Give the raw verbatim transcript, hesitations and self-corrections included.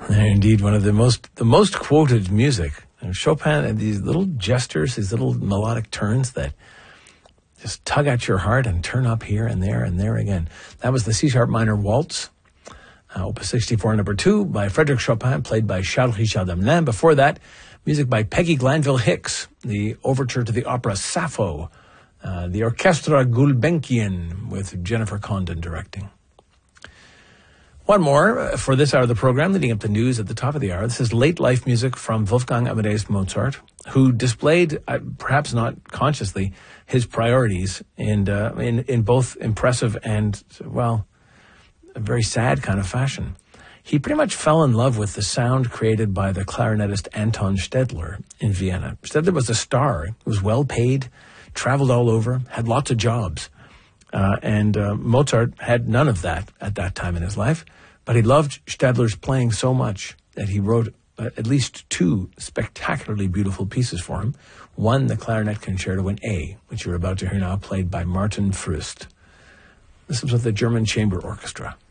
Indeed, one of the most the most quoted music. And Chopin had these little gestures, these little melodic turns that just tug at your heart and turn up here and there and there again. That was the C-sharp minor waltz, uh, Opus sixty-four, number two, by Frédéric Chopin, played by Charles Richard Demelin. Before that, music by Peggy Glanville Hicks, the overture to the opera Sappho, uh, the Orchestra Gulbenkian with Jennifer Condon directing. One more for this hour of the program, leading up to news at the top of the hour. This is late life music from Wolfgang Amadeus Mozart, who displayed, uh, perhaps not consciously, his priorities in, uh, in in both impressive and, well, a very sad kind of fashion. He pretty much fell in love with the sound created by the clarinetist Anton Stedler in Vienna. Stedler was a star, was well paid, traveled all over, had lots of jobs. Uh, and uh, Mozart had none of that at that time in his life, but he loved Stedler's playing so much that he wrote uh, at least two spectacularly beautiful pieces for him. One, the Clarinet Concerto in A, which you're about to hear now, played by Martin Fröst. This is with the German Chamber Orchestra.